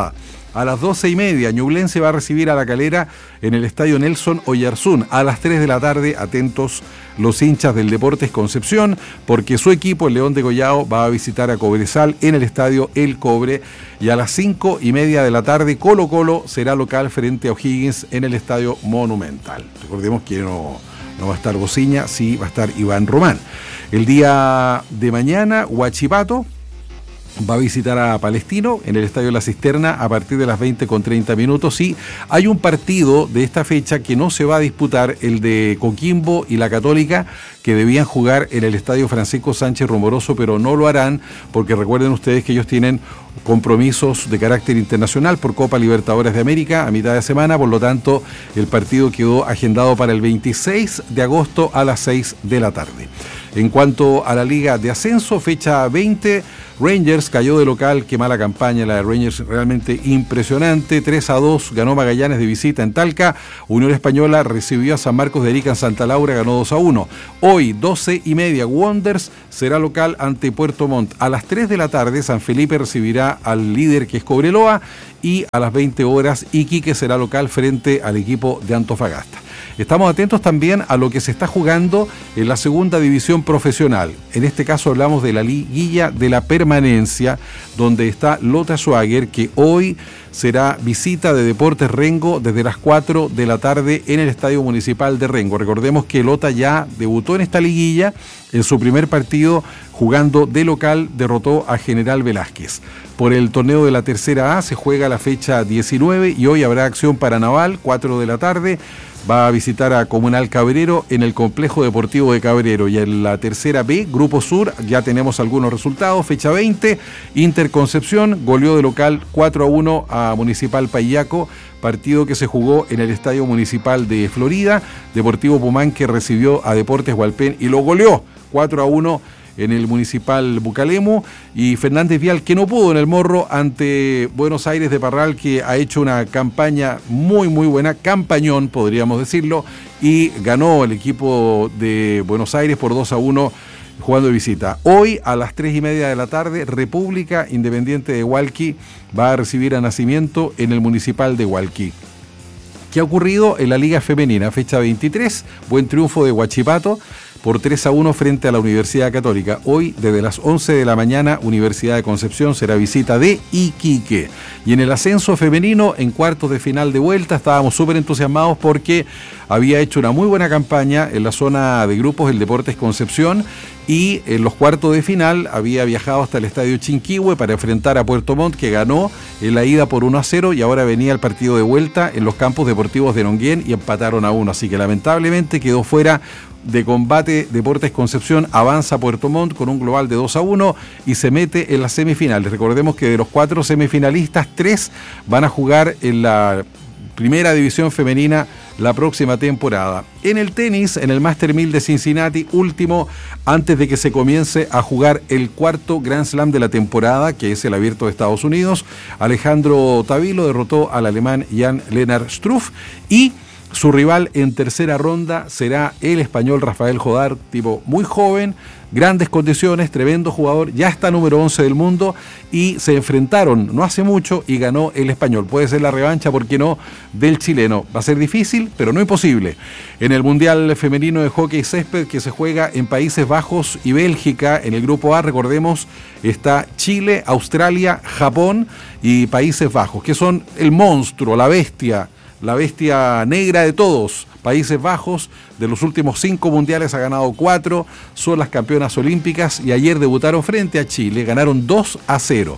A las 12:30, Ñublense va a recibir a La Calera en el estadio Nelson Oyarzún. A las 3 de la tarde, atentos los hinchas del Deportes Concepción, porque su equipo, el León de Goyao, va a visitar a Cobresal en el estadio El Cobre. Y a las 5:30 de la tarde, Colo Colo será local frente a O'Higgins en el estadio Monumental. Recordemos que no va a estar Bociña, sí va a estar Iván Román. El día de mañana, Huachipato va a visitar a Palestino en el Estadio La Cisterna a partir de las 20:30. Y hay un partido de esta fecha que no se va a disputar, el de Coquimbo y la Católica, que debían jugar en el Estadio Francisco Sánchez Rumoroso, pero no lo harán porque recuerden ustedes que ellos tienen compromisos de carácter internacional por Copa Libertadores de América a mitad de semana, por lo tanto el partido quedó agendado para el 26 de agosto a las 6 de la tarde. En cuanto a la Liga de Ascenso, fecha 20, Rangers cayó de local, qué mala campaña la de Rangers, realmente impresionante, 3-2, ganó Magallanes de visita en Talca, Unión Española recibió a San Marcos de Arica en Santa Laura, ganó 2-1. Hoy, 12:30, Wanderers será local ante Puerto Montt. A las 3 de la tarde, San Felipe recibirá al líder que es Cobreloa, y a las 20 horas, Iquique será local frente al equipo de Antofagasta. Estamos atentos también a lo que se está jugando en la segunda división profesional. En este caso hablamos de la liguilla de la permanencia, donde está Lota Schwager, que hoy será visita de Deportes Rengo desde las 4 de la tarde en el Estadio Municipal de Rengo. Recordemos que Lota ya debutó en esta liguilla. En su primer partido, jugando de local, derrotó a General Velázquez. Por el torneo de la Tercera A se juega la fecha 19 y hoy habrá acción para Naval, 4 de la tarde. Va a visitar a Comunal Cabrero en el Complejo Deportivo de Cabrero. Y en la Tercera B, Grupo Sur, ya tenemos algunos resultados. Fecha 20, Inter Concepción goleó de local 4-1 a Municipal Payaco, partido que se jugó en el Estadio Municipal de Florida. Deportivo Pumán, que recibió a Deportes Hualpén y lo goleó 4-1 en el Municipal Bucalemo, y Fernández Vial, que no pudo en el Morro ante Buenos Aires de Parral, que ha hecho una campaña muy buena, campañón podríamos decirlo, y ganó el equipo de Buenos Aires por 2-1 jugando de visita. Hoy a las 3:30 de la tarde, República Independiente de Hualqui va a recibir a Nacimiento en el Municipal de Hualqui. ¿Qué ha ocurrido en la Liga Femenina? Fecha 23, buen triunfo de Huachipato por 3-1 frente a la Universidad Católica. Hoy, desde las 11 de la mañana, Universidad de Concepción será visita de Iquique. Y en el ascenso femenino, en cuartos de final de vuelta, estábamos súper entusiasmados porque había hecho una muy buena campaña en la zona de grupos el Deportes Concepción, y en los cuartos de final había viajado hasta el Estadio Chinquihue para enfrentar a Puerto Montt, que ganó en la ida por 1-0, y ahora venía el partido de vuelta en los campos deportivos de Nonguén y empataron a 1, así que lamentablemente quedó fuera de combate Deportes Concepción. Avanza Puerto Montt con un global de 2-1 y se mete en las semifinales. Recordemos que de los 4 semifinalistas, 3 van a jugar en la primera división femenina la próxima temporada. En el tenis, en el Master 1000 de Cincinnati, último antes de que se comience a jugar el cuarto Grand Slam de la temporada, que es el Abierto de Estados Unidos, Alejandro Tavilo derrotó al alemán Jan-Lennard Struff, y su rival en tercera ronda será el español Rafael Jodar, tipo muy joven, grandes condiciones, tremendo jugador, ya está número 11 del mundo, y se enfrentaron no hace mucho y ganó el español. Puede ser la revancha, ¿por qué no?, del chileno. Va a ser difícil, pero no imposible. En el Mundial Femenino de Hockey Césped, que se juega en Países Bajos y Bélgica, en el grupo A, recordemos, está Chile, Australia, Japón y Países Bajos, que son el monstruo, la bestia negra de todos. Países Bajos, de los últimos 5 mundiales ha ganado 4, son las campeonas olímpicas, y ayer debutaron frente a Chile, ganaron 2-0,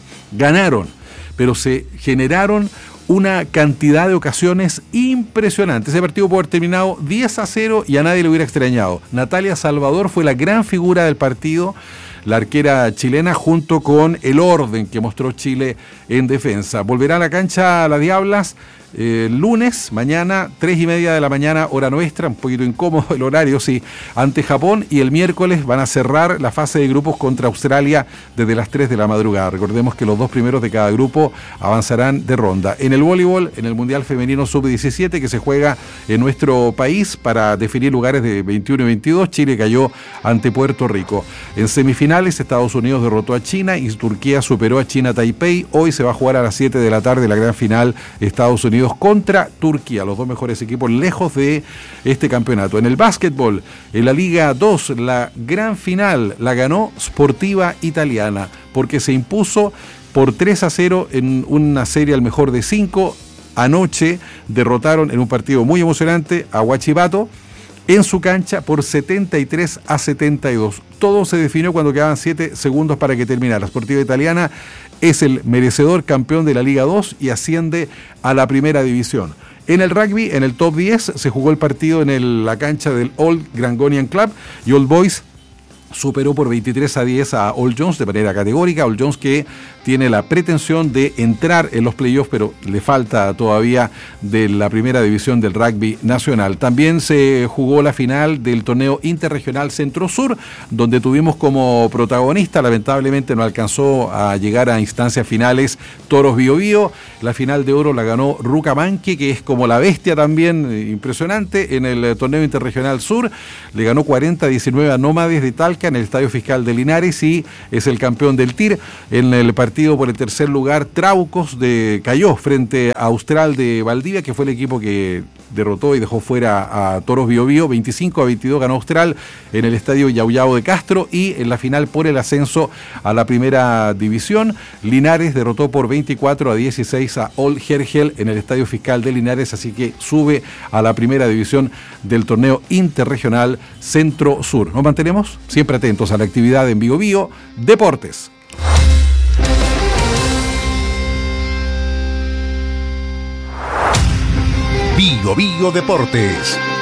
pero se generaron una cantidad de ocasiones impresionante. Ese partido pudo haber terminado 10-0 y a nadie le hubiera extrañado. Natalia Salvador fue la gran figura del partido, la arquera chilena, junto con el orden que mostró Chile en defensa. Volverá a la cancha las Diablas lunes, mañana, 3:30 de la mañana, hora nuestra, un poquito incómodo el horario, sí, ante Japón, y el miércoles van a cerrar la fase de grupos contra Australia desde las 3 de la madrugada. Recordemos que los 2 primeros de cada grupo avanzarán de ronda. En el voleibol, en el Mundial Femenino Sub-17, que se juega en nuestro país para definir lugares de 21 y 22, Chile cayó ante Puerto Rico. En semifinales, Estados Unidos derrotó a China y Turquía superó a China Taipei. Hoy se va a jugar a las 7 de la tarde la gran final, Estados Unidos contra Turquía, los 2 mejores equipos lejos de este campeonato. En el básquetbol, en la Liga 2, la gran final la ganó Sportiva Italiana, porque se impuso por 3-0 en una serie al mejor de 5. Anoche derrotaron en un partido muy emocionante a Huachipato en su cancha por 73-72. Todo se definió cuando quedaban 7 segundos para que terminara. La Sportiva Italiana es el merecedor campeón de la Liga 2 y asciende a la primera división. En el rugby, en el top 10, se jugó el partido en la cancha del Old Grangonian Club y Old Boys superó por 23-10 a All Jones de manera categórica. All Jones, que tiene la pretensión de entrar en los playoffs, pero le falta todavía de la primera división del rugby nacional. También se jugó la final del torneo interregional Centro-Sur, donde tuvimos como protagonista, lamentablemente no alcanzó a llegar a instancias finales, Toros Bio Bio. La final de oro la ganó Rucamanque, que es como la bestia también, impresionante, en el torneo interregional Sur. Le ganó 40-19 a Nómades de Talca en el Estadio Fiscal de Linares y es el campeón del TIR. En el partido por el tercer lugar, Traucos cayó frente a Austral de Valdivia, que fue el equipo que derrotó y dejó fuera a Toros Bio Bio. 25-22 ganó Austral en el Estadio Yauyao de Castro, y en la final por el ascenso a la primera división, Linares derrotó por 24-16 a Old Hergel en el Estadio Fiscal de Linares, así que sube a la primera división del torneo interregional Centro-Sur. Nos mantenemos siempre atentos a la actividad en Bio Bio Deportes. Bio Bio Deportes,